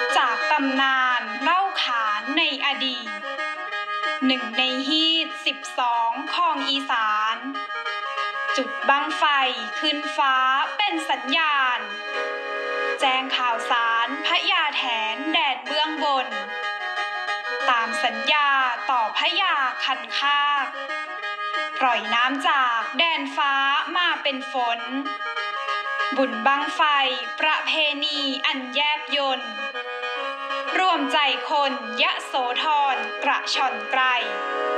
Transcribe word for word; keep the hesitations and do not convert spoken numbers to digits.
จากตำนานเล่าขานในอดีตหนึ่งในฮีตสิบสองของอีสานจุดบั้งไฟขึ้นฟ้าเป็นสัญญาณแจ้งข่าวสารพญาแถนแดนเบื้องบนตามสัญญาต่อพญาคันคากปล่อยน้ำจากแดนฟ้ามาเป็นฝนบุญบั้งไฟประเพณีอันแยบยลรวมใจคนยะโสธรกระชอนไกล